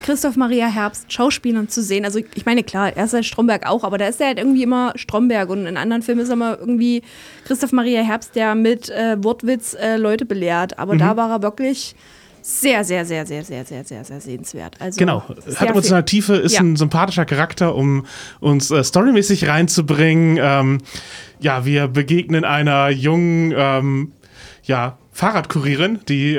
Christoph Maria Herbst Schauspielern zu sehen. Also ich meine, klar, er ist halt Stromberg auch, aber da ist er halt irgendwie immer Stromberg und in anderen Filmen ist er immer irgendwie Christoph Maria Herbst, der mit Wortwitz Leute belehrt. Aber da war er wirklich sehr, sehr, sehr, sehr, sehr, sehr, sehr, sehr sehenswert. Also genau, hat emotionale Tiefe, ist ein sympathischer Charakter, um uns storymäßig reinzubringen. Wir begegnen einer jungen Fahrradkurierin, die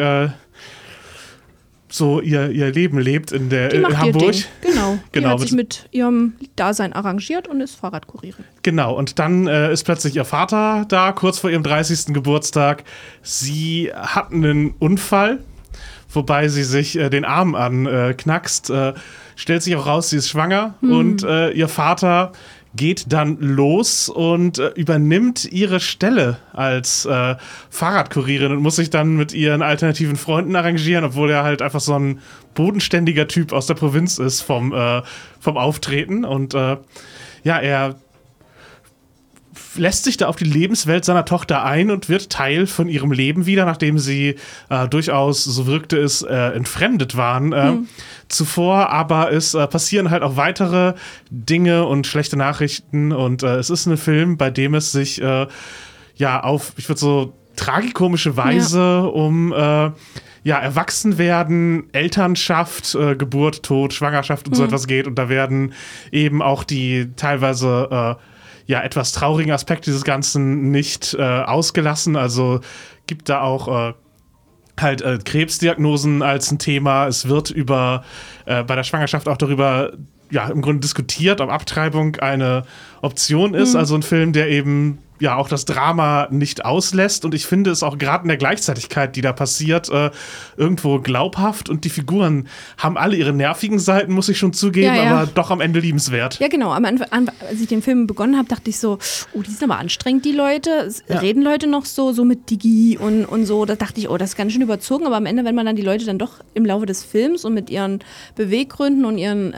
so ihr Leben lebt in Hamburg. Genau. Die hat sich mit ihrem Dasein arrangiert und ist Fahrradkurierin. Genau, und dann ist plötzlich ihr Vater da, kurz vor ihrem 30. Geburtstag. Sie hat einen Unfall, wobei sie sich den Arm anknackst. Stellt sich auch raus, sie ist schwanger und ihr Vater geht dann los und übernimmt ihre Stelle als Fahrradkurierin und muss sich dann mit ihren alternativen Freunden arrangieren, obwohl er halt einfach so ein bodenständiger Typ aus der Provinz ist vom Auftreten. Und er lässt sich da auf die Lebenswelt seiner Tochter ein und wird Teil von ihrem Leben wieder, nachdem sie durchaus, so wirkte es, entfremdet waren zuvor. Aber es passieren halt auch weitere Dinge und schlechte Nachrichten. Und es ist ein Film, bei dem es sich auf, ich würde so tragikomische Weise um Erwachsenwerden, Elternschaft, Geburt, Tod, Schwangerschaft und so etwas geht. Und da werden eben auch die teilweise etwas traurigen Aspekte dieses Ganzen nicht ausgelassen. Also gibt da auch Krebsdiagnosen als ein Thema. Es wird bei der Schwangerschaft auch darüber im Grunde diskutiert, ob Abtreibung eine Option ist. Also ein Film, der eben auch das Drama nicht auslässt. Und ich finde es auch gerade in der Gleichzeitigkeit, die da passiert, irgendwo glaubhaft. Und die Figuren haben alle ihre nervigen Seiten, muss ich schon zugeben, aber doch am Ende liebenswert. Ja, genau. Am Anfang, als ich den Film begonnen habe, dachte ich so, die sind aber anstrengend, die Leute. Reden Leute noch so mit Digi und so. Da dachte ich, das ist ganz schön überzogen. Aber am Ende, wenn man dann die Leute dann doch im Laufe des Films und mit ihren Beweggründen und ihren,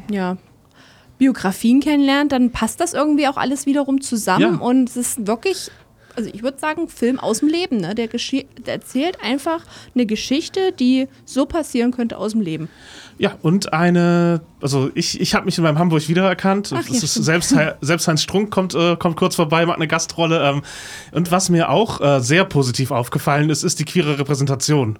Biografien kennenlernt, dann passt das irgendwie auch alles wiederum zusammen und es ist wirklich, also ich würde sagen, Film aus dem Leben, ne? Der erzählt einfach eine Geschichte, die so passieren könnte aus dem Leben. Ja, und ich habe mich in meinem Hamburg wiedererkannt. Selbst Heinz Strunk kommt kurz vorbei, macht eine Gastrolle. Und was mir auch sehr positiv aufgefallen ist die queere Repräsentation.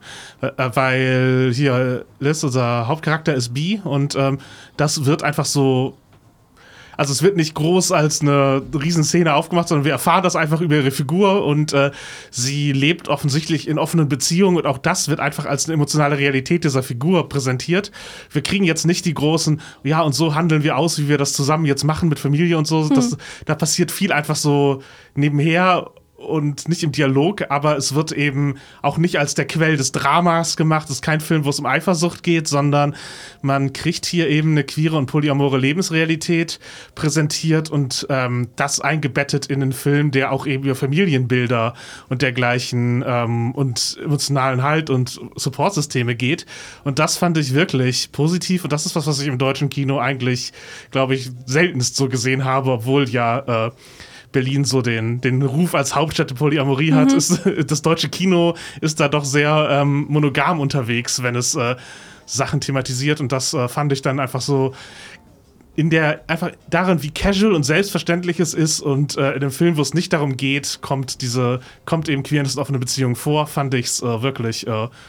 Weil hier Liz, unser Hauptcharakter, ist bi und das wird einfach so. Also es wird nicht groß als eine Riesenszene aufgemacht, sondern wir erfahren das einfach über ihre Figur und sie lebt offensichtlich in offenen Beziehungen und auch das wird einfach als eine emotionale Realität dieser Figur präsentiert. Wir kriegen jetzt nicht die großen, und so handeln wir aus, wie wir das zusammen jetzt machen mit Familie und so. Da passiert viel einfach so nebenher und nicht im Dialog, aber es wird eben auch nicht als der Quell des Dramas gemacht. Es ist kein Film, wo es um Eifersucht geht, sondern man kriegt hier eben eine queere und polyamore Lebensrealität präsentiert und das eingebettet in einen Film, der auch eben über Familienbilder und dergleichen und emotionalen Halt und Supportsysteme geht. Und das fand ich wirklich positiv und das ist was ich im deutschen Kino eigentlich, glaube ich, seltenst so gesehen habe, obwohl Berlin so den Ruf als Hauptstadt der Polyamorie hat, das deutsche Kino ist da doch sehr monogam unterwegs, wenn es Sachen thematisiert und das fand ich dann einfach so einfach darin, wie casual und selbstverständlich es ist und in einem Film, wo es nicht darum geht, kommt eben Queerness und offene Beziehung vor, fand ich es wirklich,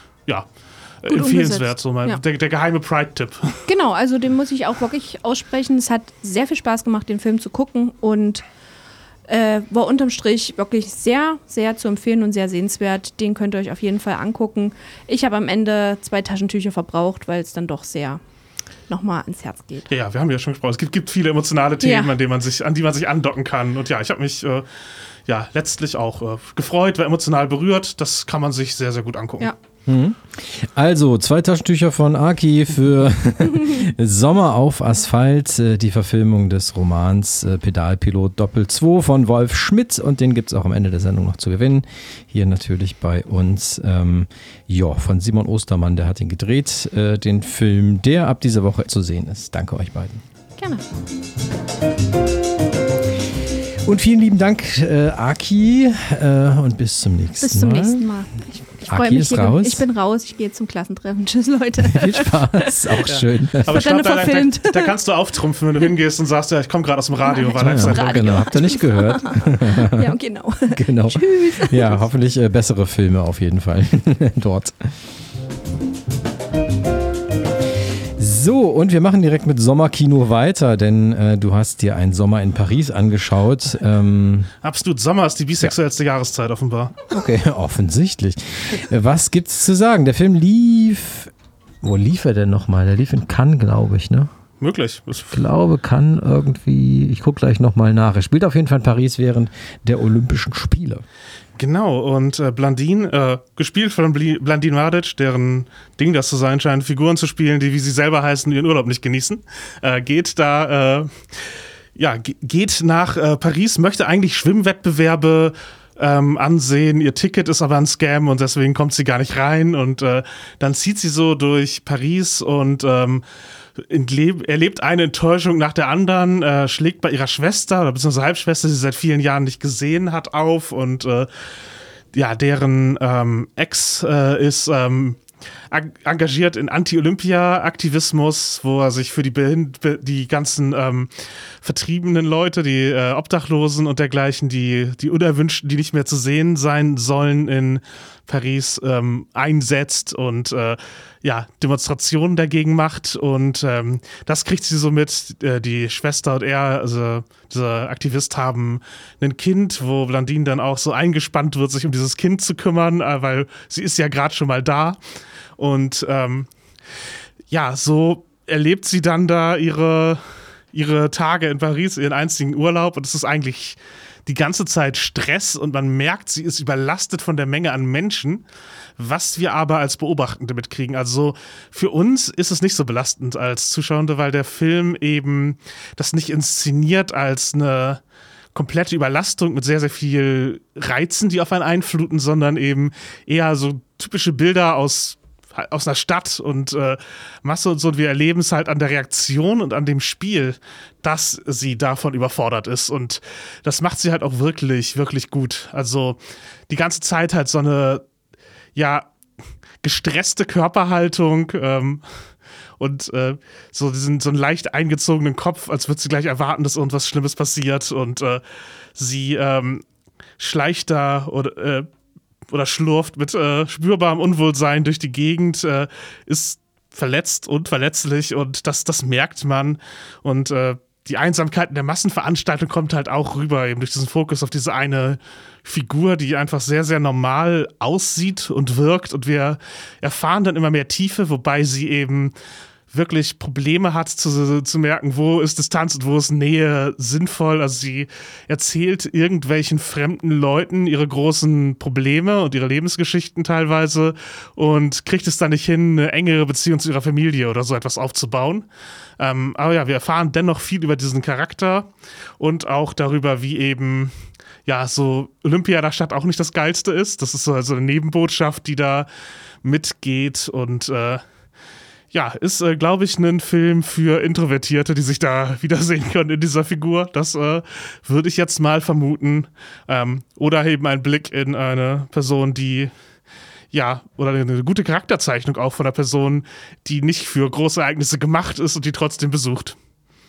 empfehlenswert. So mal. Der geheime Pride-Tipp. Genau, also den muss ich auch wirklich aussprechen. Es hat sehr viel Spaß gemacht, den Film zu gucken und war unterm Strich wirklich sehr, sehr zu empfehlen und sehr sehenswert. Den könnt ihr euch auf jeden Fall angucken. Ich habe am Ende 2 Taschentücher verbraucht, weil es dann doch sehr nochmal ans Herz geht. Ja, wir haben ja schon gesprochen. Es gibt viele emotionale Themen, an die man sich andocken kann. Und ich habe mich letztlich auch gefreut, war emotional berührt. Das kann man sich sehr, sehr gut angucken. Ja. Also 2 Taschentücher von Aki für Sommer auf Asphalt, die Verfilmung des Romans Pedalpilot Doppel 2 von Wolf Schmidt und den gibt es auch am Ende der Sendung noch zu gewinnen. Hier natürlich bei uns von Simon Ostermann, der hat ihn gedreht, den Film, der ab dieser Woche zu sehen ist. Danke euch beiden. Gerne. Und vielen lieben Dank, Aki, und bis zum nächsten Mal. Bis zum nächsten Mal. Ich freue mich. Ich bin raus. Ich gehe zum Klassentreffen. Tschüss, Leute. Viel Spaß. Auch schön. Aber ich glaube, da kannst du auftrumpfen, wenn du hingehst und sagst, ja, ich komme gerade aus dem Radio. Genau, habt ihr nicht gehört? Ja, genau. Genau. Tschüss. Ja, hoffentlich bessere Filme auf jeden Fall dort. So, und wir machen direkt mit Sommerkino weiter, denn du hast dir einen Sommer in Paris angeschaut. Absolut, Sommer ist die bisexuellste Jahreszeit offenbar. Okay, offensichtlich. Was gibt's zu sagen? Der Film lief, wo lief er denn nochmal? Der lief in Cannes, glaube ich, ne? Möglich. Ich glaube, Cannes irgendwie, ich gucke gleich nochmal nach. Er spielt auf jeden Fall in Paris während der Olympischen Spiele. Genau, und Blandine, gespielt von Blandine Mladic, deren Ding das zu sein scheint, Figuren zu spielen, die, wie sie selber heißen, ihren Urlaub nicht genießen, geht nach Paris, möchte eigentlich Schwimmwettbewerbe ansehen, ihr Ticket ist aber ein Scam und deswegen kommt sie gar nicht rein und dann zieht sie so durch Paris und erlebt eine Enttäuschung nach der anderen, schlägt bei ihrer Schwester oder beziehungsweise Halbschwester, die sie seit vielen Jahren nicht gesehen hat, auf und deren Ex ist engagiert in Anti-Olympia-Aktivismus, wo er sich für die ganzen vertriebenen Leute, die Obdachlosen und dergleichen, die Unerwünschten, die nicht mehr zu sehen sein sollen in Paris, einsetzt und Demonstrationen dagegen macht und das kriegt sie so mit. Die Schwester und er, also dieser Aktivist, haben ein Kind, wo Blandine dann auch so eingespannt wird, sich um dieses Kind zu kümmern, weil sie ist ja gerade schon mal da und so erlebt sie dann da ihre Tage in Paris, ihren einzigen Urlaub und es ist eigentlich die ganze Zeit Stress und man merkt, sie ist überlastet von der Menge an Menschen, was wir aber als Beobachtende mitkriegen. Also für uns ist es nicht so belastend als Zuschauende, weil der Film eben das nicht inszeniert als eine komplette Überlastung mit sehr, sehr viel Reizen, die auf einen einfluten, sondern eben eher so typische Bilder aus einer Stadt und Masse und so. Und wir erleben es halt an der Reaktion und an dem Spiel, dass sie davon überfordert ist. Und das macht sie halt auch wirklich, wirklich gut. Also die ganze Zeit halt so eine, gestresste Körperhaltung und so einen leicht eingezogenen Kopf, als würde sie gleich erwarten, dass irgendwas Schlimmes passiert. Und sie schleicht da oder schlurft mit spürbarem Unwohlsein durch die Gegend, ist verletzt und verletzlich und das merkt man und die Einsamkeit in der Massenveranstaltung kommt halt auch rüber, eben durch diesen Fokus auf diese eine Figur, die einfach sehr, sehr normal aussieht und wirkt und wir erfahren dann immer mehr Tiefe, wobei sie eben wirklich Probleme hat zu merken, wo ist Distanz und wo ist Nähe sinnvoll. Also sie erzählt irgendwelchen fremden Leuten ihre großen Probleme und ihre Lebensgeschichten teilweise und kriegt es dann nicht hin, eine engere Beziehung zu ihrer Familie oder so etwas aufzubauen. Aber ja, wir erfahren dennoch viel über diesen Charakter und auch darüber, wie eben so Olympia der Stadt auch nicht das Geilste ist. Das ist so also eine Nebenbotschaft, die da mitgeht und ist, glaube ich, ein Film für Introvertierte, die sich da wiedersehen können in dieser Figur. Das würde ich jetzt mal vermuten. Oder eben ein Blick in eine Person, die oder eine gute Charakterzeichnung auch von einer Person, die nicht für große Ereignisse gemacht ist und die trotzdem besucht.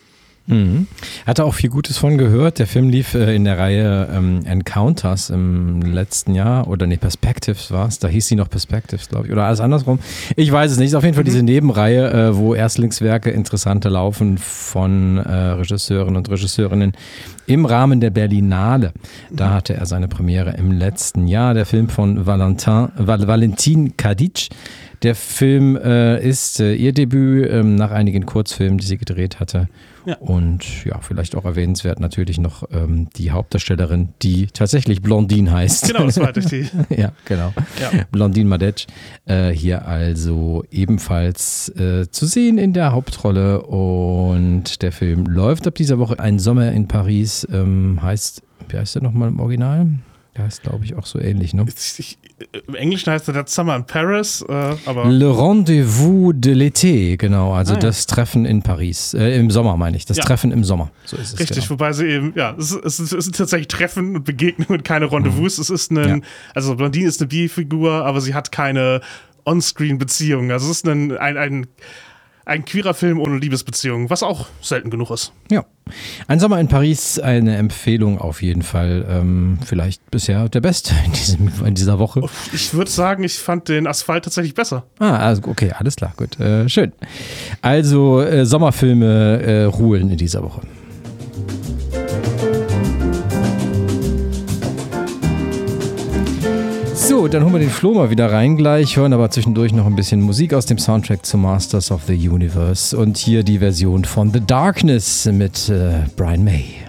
Hatte auch viel Gutes von gehört. Der Film lief in der Reihe Encounters im letzten Jahr Perspectives war es. Da hieß sie noch Perspectives, glaube ich. Oder alles andersrum. Ich weiß es nicht. Ist auf jeden Fall diese Nebenreihe, wo Erstlingswerke interessante laufen von Regisseuren und Regisseurinnen im Rahmen der Berlinale. Da hatte er seine Premiere im letzten Jahr. Der Film von Valentin Kadic. Der Film ist ihr Debüt nach einigen Kurzfilmen, die sie gedreht hatte. Ja. Und vielleicht auch erwähnenswert natürlich noch die Hauptdarstellerin, die tatsächlich Blandine heißt. Genau, das war richtig. Ja, genau. Ja. Blandine Mladic. Hier also ebenfalls zu sehen in der Hauptrolle. Und der Film läuft ab dieser Woche. Ein Sommer in Paris heißt, wie heißt der nochmal im Original? Der heißt, glaube ich, auch so ähnlich, ne? Im Englischen heißt er That Summer in Paris, aber... Le Rendezvous de l'été, genau, also das Treffen in Paris. Im Sommer meine ich, das Treffen im Sommer. So ist es. Richtig, wobei sie eben, es ist tatsächlich Treffen und Begegnung und keine Rendezvous. Es ist also Blondine ist eine Bi-Figur, aber sie hat keine On-Screen-Beziehung. Also es ist ein queerer Film ohne Liebesbeziehung, was auch selten genug ist. Ja. Ein Sommer in Paris, eine Empfehlung auf jeden Fall. Vielleicht bisher der Beste in dieser Woche. Ich würde sagen, ich fand den Asphalt tatsächlich besser. Also okay, alles klar, gut. Schön. Also Sommerfilme ruhen in dieser Woche. So, dann holen wir den Flo mal wieder rein gleich, hören aber zwischendurch noch ein bisschen Musik aus dem Soundtrack zu Masters of the Universe und hier die Version von The Darkness mit Brian May.